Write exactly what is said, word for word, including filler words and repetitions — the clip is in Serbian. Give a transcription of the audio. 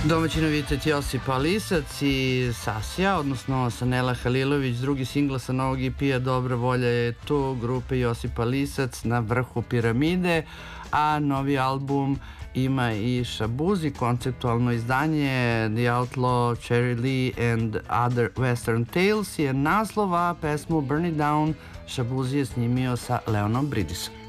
Domaći novitet Josipa Lisac i Sasija, odnosno Sanela Halilović, drugi singl sa novog E P-a Dobra volja je tu, grupe Josipa Lisac na vrhu piramide, a novi album ima i Shabuzi, konceptualno izdanje The Outlaw, Cherry Lee and Other Western Tales je naslov, a pesmu Burn It Down Shabuzi je snimio sa Leonom Bridisom.